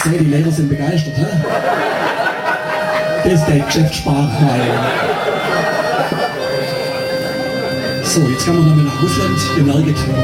Ich sehe, die Lehrer sind begeistert. Hä? Das ist der Geschäftssprache. So, jetzt gehen wir nochmal nach Russland. Ihr merkt,